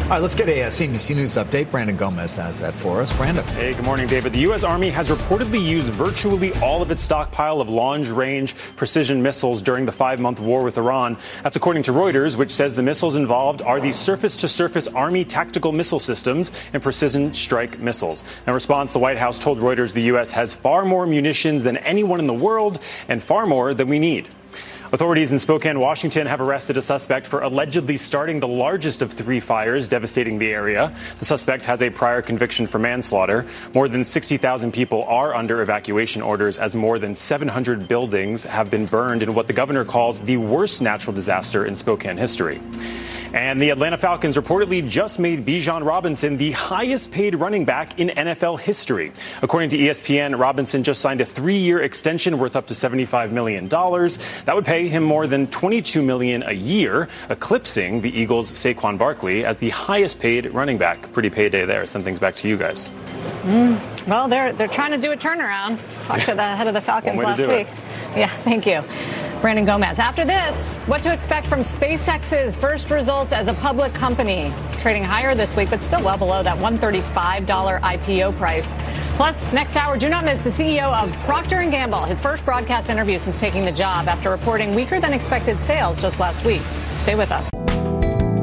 All right, let's get a CNBC News update. Brandon Gomez has that for us. Brandon. Hey, good morning, David. The U.S. Army has reportedly used virtually all of its stockpile of long-range precision missiles during the 5-month war with Iran. That's according to Reuters, which says the missiles involved are the surface-to-surface Army tactical missile systems and precision strike missiles. In response, the White House told Reuters the U.S. has far more munitions than anyone in the world and far more than we need. Authorities in Spokane, Washington, have arrested a suspect for allegedly starting the largest of 3 fires devastating the area. The suspect has a prior conviction for manslaughter. More than 60,000 people are under evacuation orders as more than 700 buildings have been burned in what the governor calls the worst natural disaster in Spokane history. And the Atlanta Falcons reportedly just made Bijan Robinson the highest paid running back in NFL history. According to ESPN, Robinson just signed a 3-year extension worth up to $75 million. That would pay him more than $22 million a year, eclipsing the Eagles' Saquon Barkley as the highest paid running back. Pretty payday there. Send things back to you guys. Well, they're trying to do a turnaround. Talked to the head of the Falcons last week. Yeah, thank you. Brandon Gomez. After this, what to expect from SpaceX's first results as a public company. Trading higher this week, but still well below that $135 IPO price. Plus, next hour, do not miss the CEO of Procter & Gamble, his first broadcast interview since taking the job after reporting weaker than expected sales just last week. Stay with us.